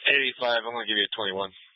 85. I'm going to give you a 21.